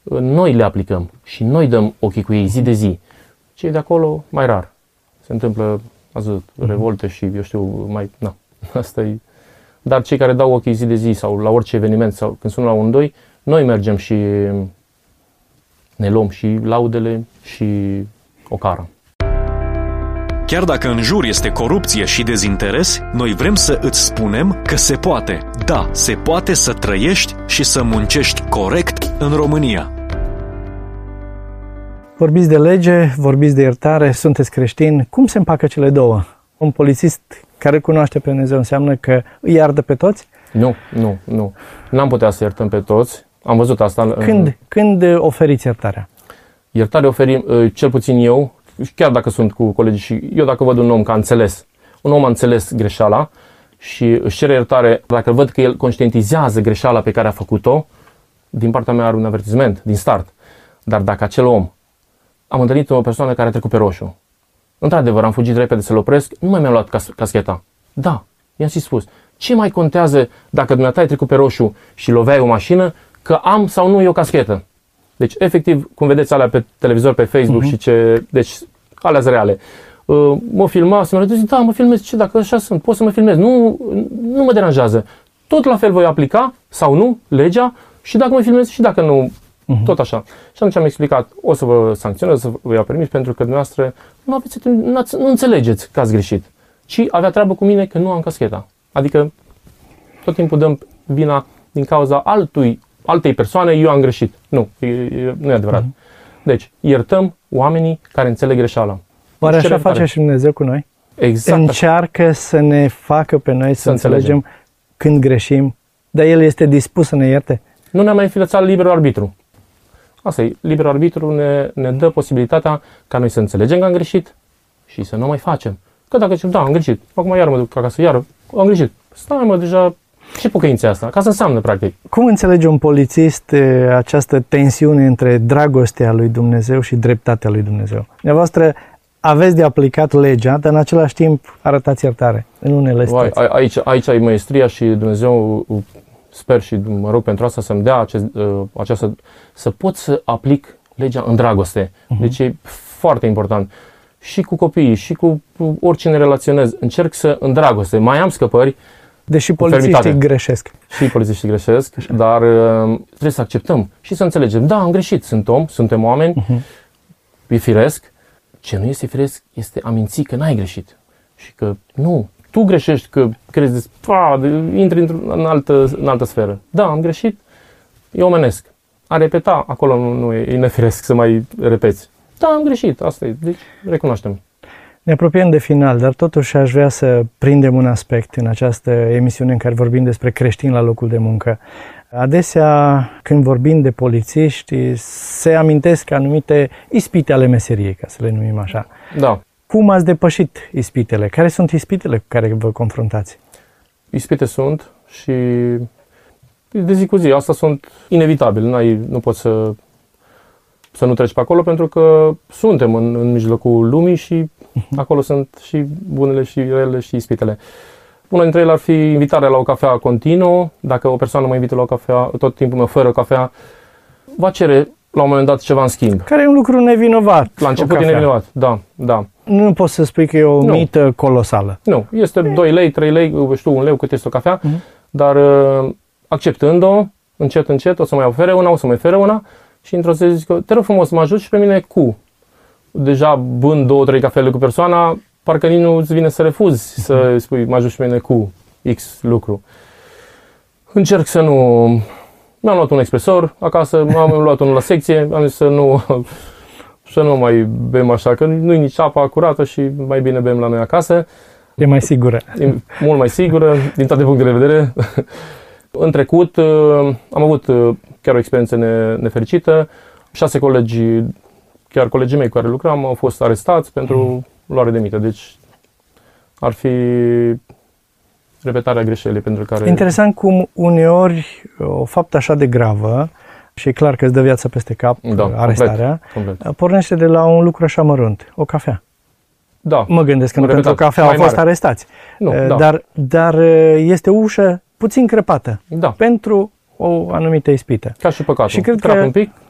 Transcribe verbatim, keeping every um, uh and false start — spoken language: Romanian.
noi le aplicăm și noi dăm ochii cu ei zi de zi. Cei de acolo, mai rar. Se întâmplă, ați văzut, revolte și, eu știu, mai, na, asta e. Dar cei care dau ochii zi de zi sau la orice eveniment sau când sunt la un, doi, noi mergem și ne luăm și laudele și ocara. Chiar dacă în jur este corupție și dezinteres, noi vrem să îți spunem că se poate. Da, se poate să trăiești și să muncești corect în România. Vorbiți de lege, vorbiți de iertare, sunteți creștini. Cum se împacă cele două? Un polițist care cunoaște pe Dumnezeu înseamnă că îi iartă pe toți? Nu, nu, nu. N-am putea să iertăm pe toți. Am văzut asta. Când, în... când oferiți iertarea? Iertare oferim, cel puțin eu, chiar dacă sunt cu colegii și eu dacă văd un om că a înțeles, un om a înțeles greșeala și își cere iertare, dacă văd că el conștientizează greșeala pe care a făcut-o, din partea mea are un avertisment, din start. Dar dacă acel om, am întâlnit o persoană care a trecut pe roșu, într-adevăr am fugit repede să-l opresc, nu mai mi-am luat cas- cascheta. Da, i-am și spus, ce mai contează dacă dumneata ai trecut pe roșu și loveai o mașină, că am sau nu eu caschetă? Deci, efectiv, cum vedeți alea pe televizor, pe Facebook uh-huh. și ce... Deci, alea-s reale. Uh, mă filma, să mă zic, da, mă filmez, ce, dacă așa sunt, pot să mă filmez. Nu, nu mă deranjează. Tot la fel voi aplica, sau nu, legea, și dacă mă filmez și dacă nu, uh-huh. tot așa. Și atunci am explicat, o să vă sancționez, să vă iau permis, pentru că dumneavoastră nu, aveți, nu înțelegeți că ați greșit. Ci avea treabă cu mine că nu am cascheta. Adică, tot timpul dăm vina din cauza altui, altei persoane, eu am greșit. Nu, e, e, nu e adevărat. Uh-huh. Deci, iertăm oamenii care înțeleg greșeala. Oare așa face și Dumnezeu cu noi? Exact. Încearcă așa. Să ne facă pe noi să, să înțelegem, înțelegem când greșim, dar El este dispus să ne ierte? Nu ne-a mai înființat liberul arbitru. Asta e, liberul arbitru ne, ne dă posibilitatea ca noi să înțelegem că am greșit și să nu mai facem. Că dacă zicem, da, am greșit, acum iar mă duc acasă, iar am greșit. Stai mă, deja... Ce pocăință asta? Ca să înseamnă, practic. Cum înțelege un polițist această tensiune între dragostea lui Dumnezeu și dreptatea lui Dumnezeu? Dumneavoastră aveți de aplicat legea, dar în același timp arătați iertare în unele situații. Aici, aici ai maestria și Dumnezeu, sper și mă rog pentru asta să-mi dea acest, această, să pot să aplic legea în dragoste. Uh-huh. Deci e foarte important. Și cu copiii, și cu oricine relaționez. Încerc să în dragoste. Mai am scăpări. Deși polițiștii greșesc. Și polițiștii greșesc, așa. Dar uh, trebuie să acceptăm și să înțelegem. Da, am greșit, sunt om, suntem oameni, uh-huh. e firesc. Ce nu este firesc este a minți că n-ai greșit. Și că nu, tu greșești, că crezi, de, pa, de, intri în altă, în altă sferă. Da, am greșit, e omenesc. A repeta, acolo nu, nu e, e nefiresc să mai repeți. Da, am greșit, asta e, deci recunoaștem. Ne apropiem de final, dar totuși aș vrea să prindem un aspect în această emisiune în care vorbim despre creștini la locul de muncă. Adesea, când vorbim de polițiști, se amintesc anumite ispite ale meseriei, ca să le numim așa. Da. Cum ați depășit ispitele? Care sunt ispitele cu care vă confruntați? Ispite sunt și de zi cu zi, astea sunt inevitabile, n-ai, nu poți să, să nu treci pe acolo, pentru că suntem în, în mijlocul lumii și acolo sunt și bunele și rele și ispitele. Una dintre ele ar fi invitarea la o cafea continuă. Dacă o persoană mă invită la o cafea, tot timpul mă oferă cafea, va cere la un moment dat ceva în schimb. Care e un lucru nevinovat. La început e nevinovat, da, da. Nu poți să spui că e o nu. mită colosală. Nu, este doi lei, trei lei, știu, un leu cât este o cafea, uh-huh. dar acceptând-o, încet, încet, o să mai ofere una, o să mai ofere una și într-o zi zic că te rog frumos să mă ajut și pe mine cu. Deja bând două, trei cafele cu persoana, parcă nici nu îți vine să refuzi să spui mă ajut și pe mine cu X lucru. Încerc să nu... Mi-am luat un expresor acasă, m-am luat unul la secție, am zis să nu, să nu mai bem așa, că nu-i nici apa curată și mai bine bem la noi acasă. E mai sigură. E mult mai sigură, din toate punctele de vedere. În trecut am avut chiar o experiență nefericită. Șase colegi, chiar colegii mei cu care lucram, au fost arestați pentru luare de mită. Deci ar fi repetarea greșelii pentru care... Interesant cum uneori o faptă așa de gravă, și e clar că îți dă viața peste cap, da, arestarea, complet, complet. pornește de la un lucru așa mărunt, o cafea. Da. Mă gândesc că nu pentru o cafea au fost mare. arestați. Nu, da. dar, dar este o ușă puțin crăpată da. pentru o anumită ispită. Ca și păcatul. Și cred Crap că un pic,